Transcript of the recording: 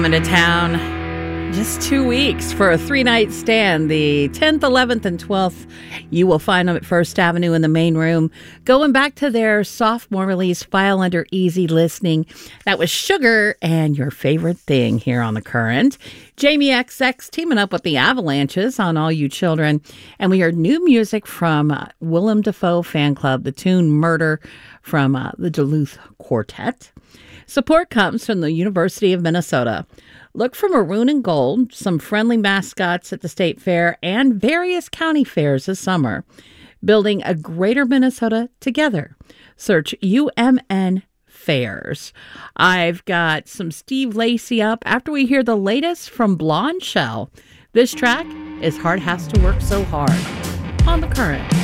Coming to town just 2 weeks for a 3-night stand. The 10th, 11th, and 12th, you will find them at First Avenue in the main room. Going back to their sophomore release, File Under Easy Listening. That was Sugar and Your Favorite Thing here on The Current. Jamie XX teaming up with the Avalanches on All You Children. And we heard new music from Willem Dafoe Fan Club, the tune Murder from the Duluth Quartet. Support comes from the University of Minnesota. Look for Maroon and Gold, some friendly mascots at the state fair, and various county fairs this summer. Building a greater Minnesota together. Search UMN Fairs. I've got some Steve Lacy up after we hear the latest from Blonde Shell. This track is Heart Has to Work So Hard on The Current.